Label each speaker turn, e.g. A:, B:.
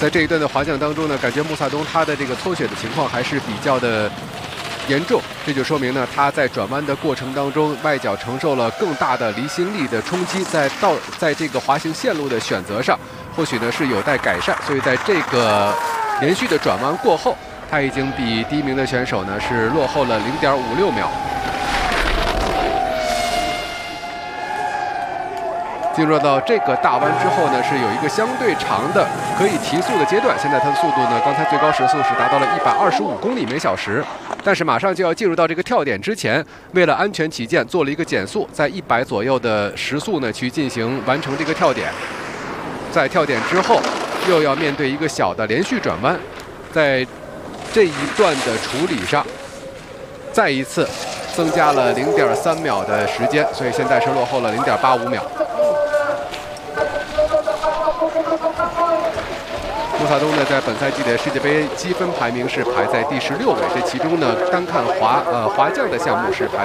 A: 在这一段的滑降当中呢，感觉穆萨东他的这个抽血的情况还是比较的严重，这就说明呢，他在转弯的过程当中，外脚承受了更大的离心力的冲击，在这个滑行线路的选择上，或许呢是有待改善。所以在这个连续的转弯过后，他已经比第一名的选手呢是落后了0.56秒。进入到这个大弯之后呢，是有一个相对长的可以提速的阶段。现在它的速度呢，刚才最高时速是达到了125公里每小时，但是马上就要进入到这个跳点之前，为了安全起见，做了一个减速，在100左右的时速呢去进行完成这个跳点。在跳点之后，又要面对一个小的连续转弯，在这一段的处理上，再一次增加了0.3秒的时间，所以现在是落后了0.85秒。穆萨东呢，在本赛季的世界杯积分排名是排在第16位，这其中呢，单看滑降的项目是排